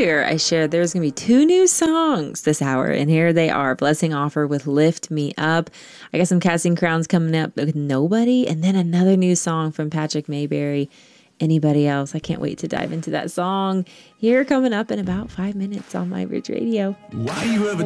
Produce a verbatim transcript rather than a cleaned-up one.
earlier I shared there's going to be two new songs this hour, and here they are. Blessing Offer with Lift Me Up. I got some Casting Crowns coming up with Nobody, and then another new song from Patrick Mayberry, Anybody Else. I can't wait to dive into that song here coming up in about five minutes on My Bridge Radio. Why you ever